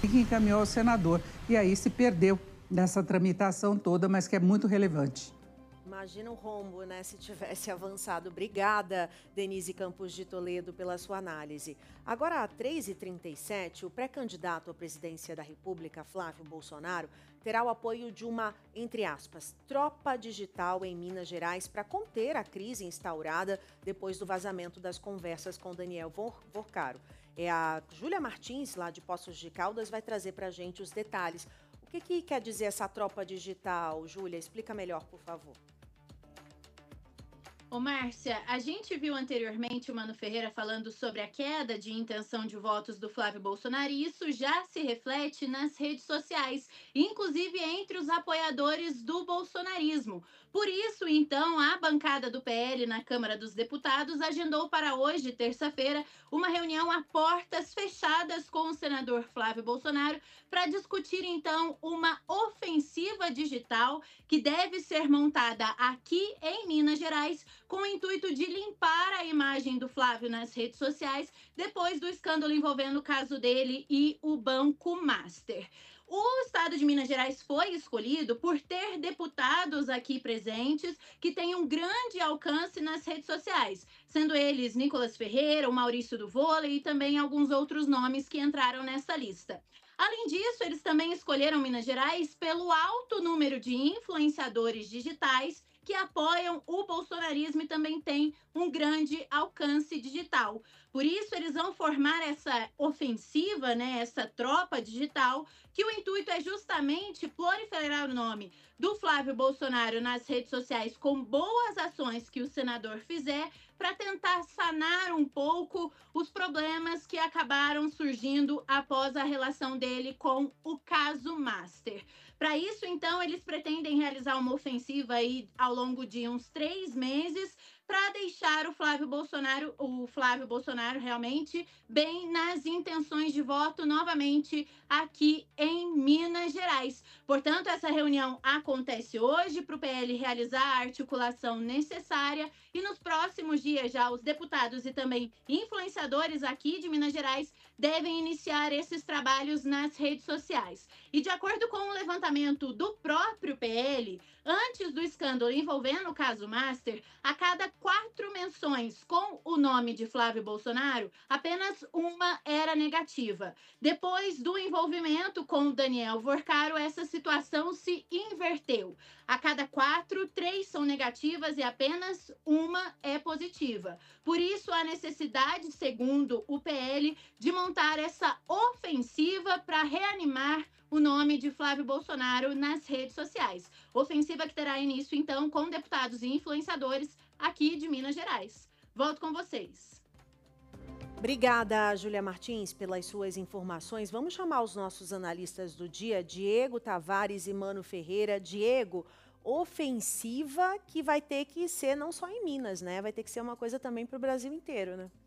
que encaminhou ao senador. E aí se perdeu nessa tramitação toda, mas que é muito relevante. Imagina o rombo, né, se tivesse avançado. Obrigada, Denise Campos de Toledo, pela sua análise. Agora, às 3h37, o pré-candidato à presidência da República, Flávio Bolsonaro, terá o apoio de uma, entre aspas, tropa digital em Minas Gerais para conter a crise instaurada depois do vazamento das conversas com Daniel Vorcaro. A Júlia Martins, lá de Poços de Caldas, vai trazer para a gente os detalhes. O que quer dizer essa tropa digital, Júlia? Explica melhor, por favor. Ô, Márcia, a gente viu anteriormente o Mano Ferreira falando sobre a queda de intenção de votos do Flávio Bolsonaro e isso já se reflete nas redes sociais, inclusive entre os apoiadores do bolsonarismo. Por isso, então, a bancada do PL na Câmara dos Deputados agendou para hoje, terça-feira, uma reunião a portas fechadas com o senador Flávio Bolsonaro para discutir, então, uma ofensiva digital que deve ser montada aqui em Minas Gerais com o intuito de limpar a imagem do Flávio nas redes sociais depois do escândalo envolvendo o caso dele e o Banco Master. O estado de Minas Gerais foi escolhido por ter deputados aqui presentes que têm um grande alcance nas redes sociais, sendo eles Nicolas Ferreira, o Maurício do Vôlei e também alguns outros nomes que entraram nessa lista. Além disso, eles também escolheram Minas Gerais pelo alto número de influenciadores digitais que apoiam o bolsonarismo e também têm um grande alcance digital. Por isso, eles vão formar essa ofensiva, né, essa tropa digital, que o intuito é justamente proliferar o nome do Flávio Bolsonaro nas redes sociais com boas ações que o senador fizer para tentar sanar um pouco os problemas que acabaram surgindo após a relação dele com o caso Master. Para isso, então, eles pretendem realizar uma ofensiva aí ao longo de uns 3 meses para deixar o Flávio Bolsonaro realmente bem nas intenções de voto novamente aqui em Minas Gerais. Portanto, essa reunião acontece hoje para o PL realizar a articulação necessária e nos próximos dias já os deputados e também influenciadores aqui de Minas Gerais devem iniciar esses trabalhos nas redes sociais. E de acordo com o levantamento do próprio PL, antes do escândalo envolvendo o caso Master, a cada 4 menções com o nome de Flávio Bolsonaro, apenas uma era negativa. Depois do envolvimento com o Daniel Vorcaro, essa situação se inverteu. A cada 4, 3 são negativas e apenas uma é positiva. Por isso, a necessidade, segundo o PL, de montar essa ofensiva para reanimar o nome de Flávio Bolsonaro nas redes sociais. Ofensiva que terá início, então, com deputados e influenciadores aqui de Minas Gerais. Volto com vocês. Obrigada, Júlia Martins, pelas suas informações. Vamos chamar os nossos analistas do dia, Diego Tavares e Mano Ferreira. Diego, ofensiva que vai ter que ser não só em Minas, né? Vai ter que ser uma coisa também para o Brasil inteiro, né?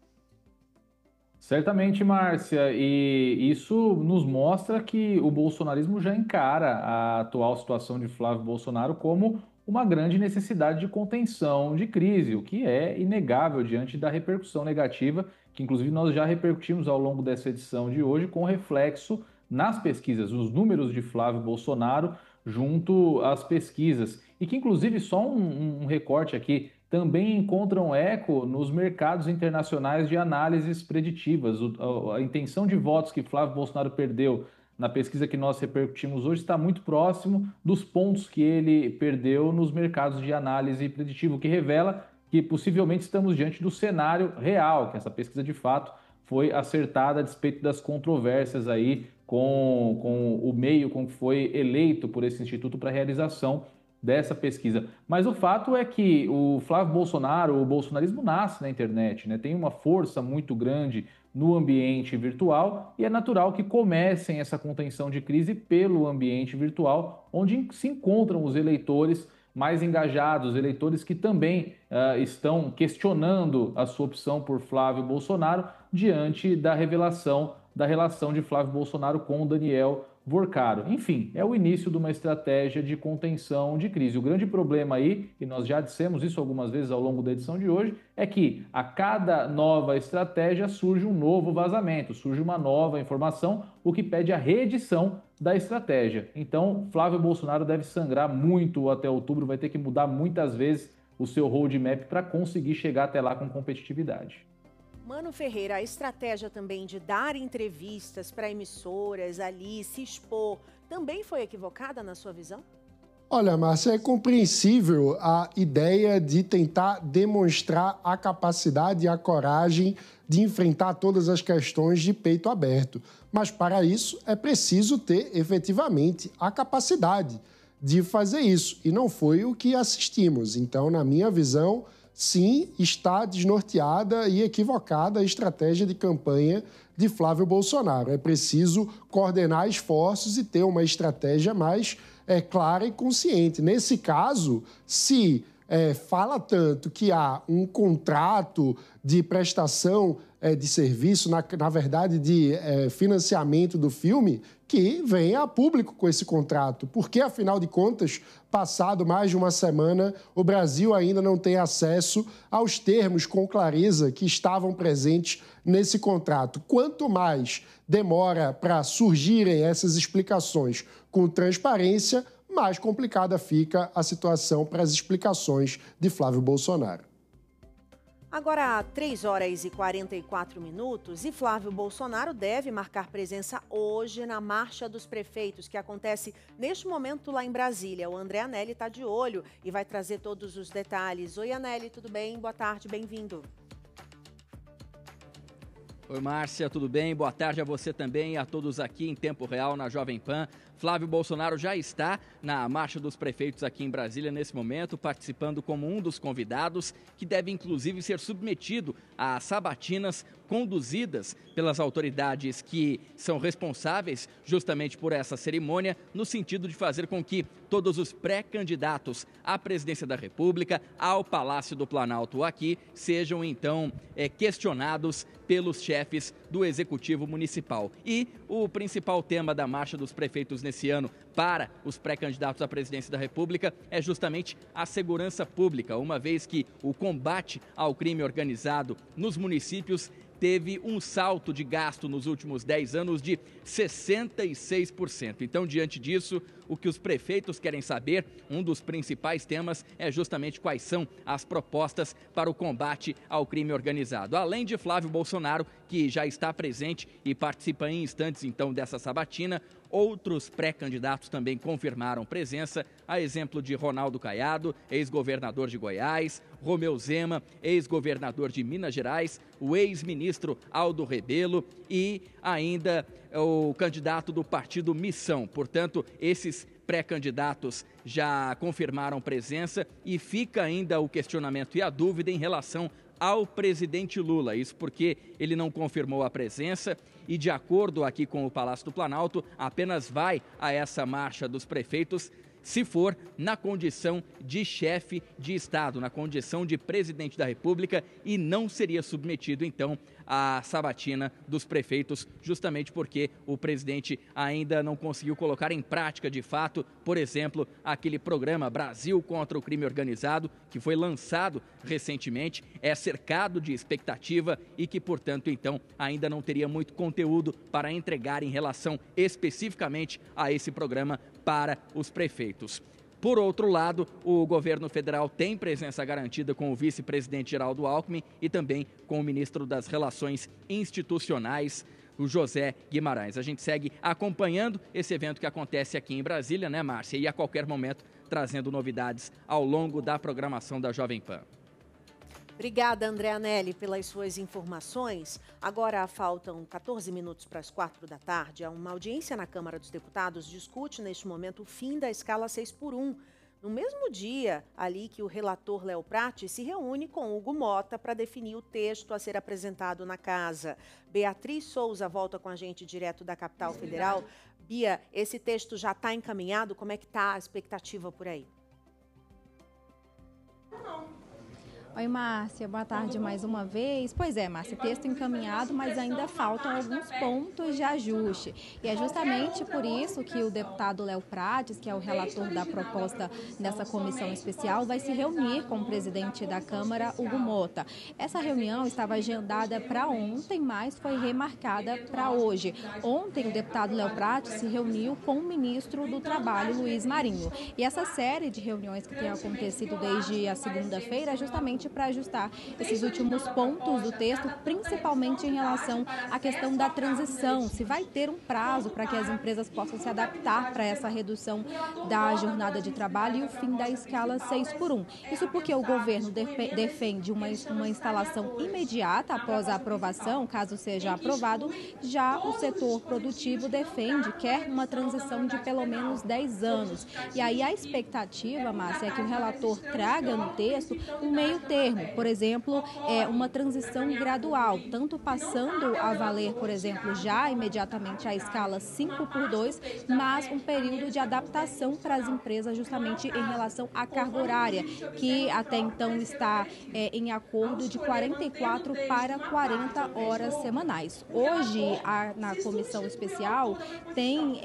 Certamente, Márcia, e isso nos mostra que o bolsonarismo já encara a atual situação de Flávio Bolsonaro como uma grande necessidade de contenção de crise, o que é inegável diante da repercussão negativa, que inclusive nós já repercutimos ao longo dessa edição de hoje, com reflexo nas pesquisas, os números de Flávio Bolsonaro junto às pesquisas, e que inclusive só um recorte aqui, também encontram eco nos mercados internacionais de análises preditivas. A intenção de votos que Flávio Bolsonaro perdeu na pesquisa que nós repercutimos hoje está muito próximo dos pontos que ele perdeu nos mercados de análise preditiva, o que revela que possivelmente estamos diante do cenário real, que essa pesquisa de fato foi acertada a despeito das controvérsias aí com o meio com que foi eleito por esse instituto para a realização dessa pesquisa. Mas o fato é que o Flávio Bolsonaro, o bolsonarismo nasce na internet, né? Tem uma força muito grande no ambiente virtual e é natural que comecem essa contenção de crise pelo ambiente virtual, onde se encontram os eleitores mais engajados, eleitores que também estão questionando a sua opção por Flávio Bolsonaro diante da revelação da relação de Flávio Bolsonaro com Daniel Vorcaro. Enfim, é o início de uma estratégia de contenção de crise. O grande problema aí, e nós já dissemos isso algumas vezes ao longo da edição de hoje, é que a cada nova estratégia surge um novo vazamento, surge uma nova informação, o que pede a reedição da estratégia. Então, Flávio Bolsonaro deve sangrar muito até outubro, vai ter que mudar muitas vezes o seu roadmap para conseguir chegar até lá com competitividade. Mano Ferreira, a estratégia também de dar entrevistas para emissoras ali, se expor, também foi equivocada na sua visão? Olha, Márcia, é compreensível a ideia de tentar demonstrar a capacidade e a coragem de enfrentar todas as questões de peito aberto. Mas, para isso, é preciso ter, efetivamente, a capacidade de fazer isso. E não foi o que assistimos. Então, na minha visão, sim, está desnorteada e equivocada a estratégia de campanha de Flávio Bolsonaro. É preciso coordenar esforços e ter uma estratégia mais clara e consciente. Nesse caso, se fala tanto que há um contrato de prestação de serviço, na verdade, de financiamento do filme, que venha a público com esse contrato. Porque, afinal de contas, passado mais de uma semana, o Brasil ainda não tem acesso aos termos com clareza que estavam presentes nesse contrato. Quanto mais demora para surgirem essas explicações com transparência, mais complicada fica a situação para as explicações de Flávio Bolsonaro. Agora, 3h44 e Flávio Bolsonaro deve marcar presença hoje na Marcha dos Prefeitos, que acontece neste momento lá em Brasília. O André Anelli está de olho e vai trazer todos os detalhes. Oi, Anelli, tudo bem? Boa tarde, bem-vindo. Oi, Márcia, tudo bem? Boa tarde a você também e a todos aqui em tempo real na Jovem Pan. Flávio Bolsonaro já está na Marcha dos Prefeitos aqui em Brasília nesse momento, participando como um dos convidados, que deve inclusive ser submetido a sabatinas conduzidas pelas autoridades que são responsáveis justamente por essa cerimônia, no sentido de fazer com que todos os pré-candidatos à presidência da República, ao Palácio do Planalto aqui, sejam então questionados pelos chefes do Executivo Municipal. E o principal tema da Marcha dos Prefeitos nesse ano para os pré-candidatos à presidência da República é justamente a segurança pública, uma vez que o combate ao crime organizado nos municípios teve um salto de gasto nos últimos 10 anos de 66%. Então, diante disso, o que os prefeitos querem saber, um dos principais temas é justamente quais são as propostas para o combate ao crime organizado. Além de Flávio Bolsonaro, que já está presente e participa em instantes, então, dessa sabatina, outros pré-candidatos também confirmaram presença, a exemplo de Ronaldo Caiado, ex-governador de Goiás, Romeu Zema, ex-governador de Minas Gerais, o ex-ministro Aldo Rebelo e ainda o candidato do partido Missão. Portanto, esses pré-candidatos já confirmaram presença e fica ainda o questionamento e a dúvida em relação ao presidente Lula. Isso porque ele não confirmou a presença e, de acordo aqui com o Palácio do Planalto, apenas vai a essa marcha dos prefeitos se for na condição de chefe de Estado, na condição de presidente da República, e não seria submetido, então, à sabatina dos prefeitos, justamente porque o presidente ainda não conseguiu colocar em prática, de fato, por exemplo, aquele programa Brasil contra o Crime Organizado, que foi lançado recentemente, é cercado de expectativa e que, portanto, então, ainda não teria muito conteúdo para entregar em relação especificamente a esse programa para os prefeitos. Por outro lado, o governo federal tem presença garantida com o vice-presidente Geraldo Alckmin e também com o ministro das Relações Institucionais, o José Guimarães. A gente segue acompanhando esse evento que acontece aqui em Brasília, né, Márcia? E a qualquer momento trazendo novidades ao longo da programação da Jovem Pan. Obrigada, André Anelli, pelas suas informações. Agora faltam 14 minutos para as 4 da tarde. Uma audiência na Câmara dos Deputados discute neste momento o fim da escala 6x1. No mesmo dia, ali que o relator Léo Prati se reúne com Hugo Mota para definir o texto a ser apresentado na casa. Beatriz Souza volta com a gente direto da capital federal. Bia, esse texto já está encaminhado? Como é que está a expectativa por aí? Oi, Márcia, boa tarde mais uma vez. Pois é, Márcia, texto encaminhado, mas ainda faltam alguns pontos de ajuste. E é justamente por isso que o deputado Léo Prates, que é o relator da proposta dessa comissão especial, vai se reunir com o presidente da Câmara, Hugo Mota. Essa reunião estava agendada para ontem, mas foi remarcada para hoje. Ontem, o deputado Léo Prates se reuniu com o ministro do Trabalho, Luiz Marinho. E essa série de reuniões que tem acontecido desde a segunda-feira é justamente para ajustar esses últimos pontos do texto, principalmente em relação à questão da transição, se vai ter um prazo para que as empresas possam se adaptar para essa redução da jornada de trabalho e o fim da escala 6x1. Isso porque o governo defende uma instalação imediata após a aprovação, caso seja aprovado, já o setor produtivo quer uma transição de pelo menos 10 anos. E aí a expectativa, Márcia, é que o relator traga no texto um meio termo, por exemplo, uma transição gradual, tanto passando a valer, por exemplo, já imediatamente a escala 5x2, mas um período de adaptação para as empresas justamente em relação à carga horária, que até então está em acordo de 44 para 40 horas semanais. Hoje, na comissão especial, tem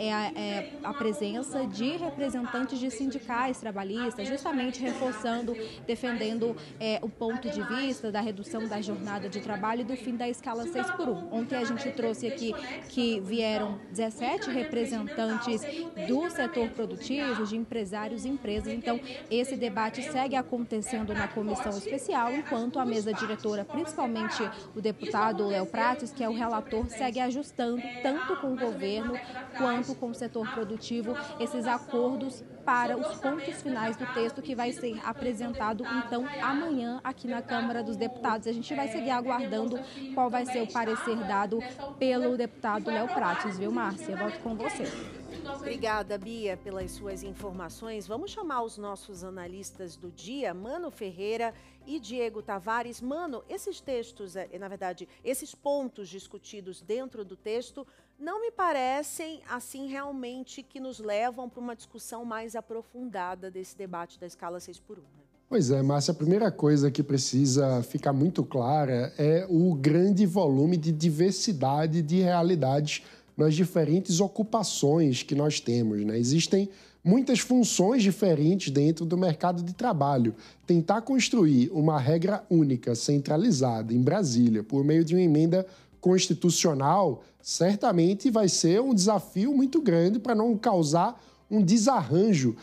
a presença de representantes de sindicais trabalhistas, justamente reforçando, defendendo o ponto de vista da redução da jornada de trabalho e do fim da escala 6x1. Ontem a gente trouxe aqui que vieram 17 representantes do setor produtivo, de empresários e empresas. Então, esse debate segue acontecendo na comissão especial, enquanto a mesa diretora, principalmente o deputado Léo Prates, que é o relator, segue ajustando, tanto com o governo quanto com o setor produtivo, esses acordos para os pontos finais do texto que vai ser apresentado, então, amanhã aqui na Câmara dos Deputados. A gente vai seguir aguardando qual vai ser o parecer dado pelo deputado Léo Prates, viu, Márcia? Volto com você. Obrigada, Bia, pelas suas informações. Vamos chamar os nossos analistas do dia, Mano Ferreira e Diego Tavares. Mano, esses textos, na verdade, esses pontos discutidos dentro do texto não me parecem, assim, realmente que nos levam para uma discussão mais aprofundada desse debate da escala 6x1. Pois é, Márcia, a primeira coisa que precisa ficar muito clara é o grande volume de diversidade de realidades nas diferentes ocupações que nós temos, né? Existem muitas funções diferentes dentro do mercado de trabalho. Tentar construir uma regra única, centralizada, em Brasília, por meio de uma emenda constitucional, certamente vai ser um desafio muito grande para não causar um desarranjo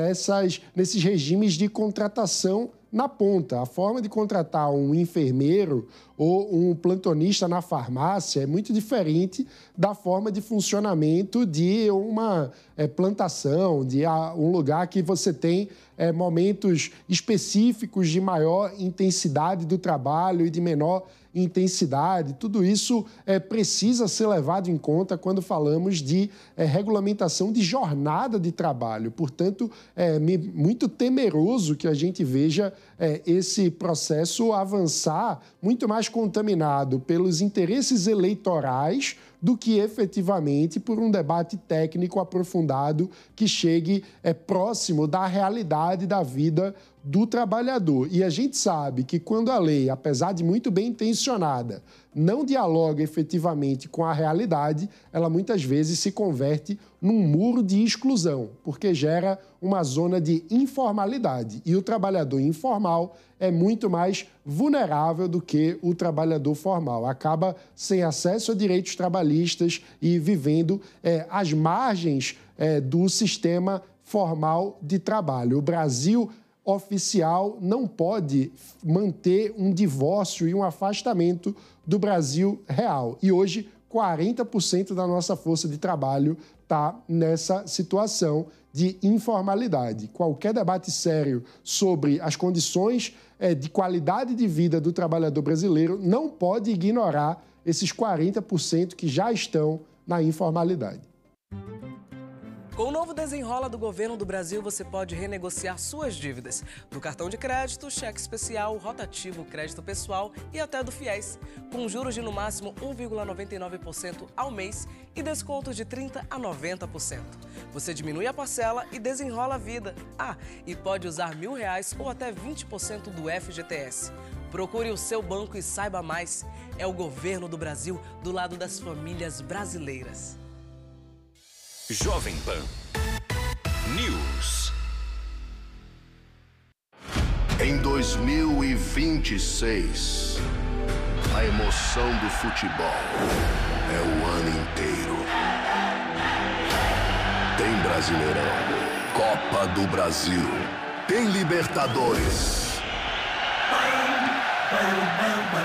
nesses regimes de contratação na ponta. A forma de contratar um enfermeiro ou um plantonista na farmácia é muito diferente da forma de funcionamento de uma plantação, de um lugar que você tem momentos específicos de maior intensidade do trabalho e de menor intensidade. Tudo isso precisa ser levado em conta quando falamos de regulamentação de jornada de trabalho. Portanto, é muito temeroso que a gente veja esse processo avançar muito mais contaminado pelos interesses eleitorais do que efetivamente por um debate técnico aprofundado que chegue próximo da realidade da vida do trabalhador. E a gente sabe que quando a lei, apesar de muito bem intencionada, não dialoga efetivamente com a realidade, ela muitas vezes se converte num muro de exclusão, porque gera uma zona de informalidade. E o trabalhador informal é muito mais vulnerável do que o trabalhador formal. Acaba sem acesso a direitos trabalhistas e vivendo às margens do sistema formal de trabalho. O Brasil oficial não pode manter um divórcio e um afastamento do Brasil real. E hoje, 40% da nossa força de trabalho está nessa situação de informalidade. Qualquer debate sério sobre as condições de qualidade de vida do trabalhador brasileiro não pode ignorar esses 40% que já estão na informalidade. Com o novo Desenrola do Governo do Brasil, você pode renegociar suas dívidas. Do cartão de crédito, cheque especial, rotativo, crédito pessoal e até do FIES. Com juros de no máximo 1,99% ao mês e descontos de 30% a 90%. Você diminui a parcela e desenrola a vida. E pode usar R$1.000 ou até 20% do FGTS. Procure o seu banco e saiba mais. É o Governo do Brasil do lado das famílias brasileiras. Jovem Pan News. Em 2026, a emoção do futebol é o ano inteiro. Tem Brasileirão, Copa do Brasil, tem Libertadores.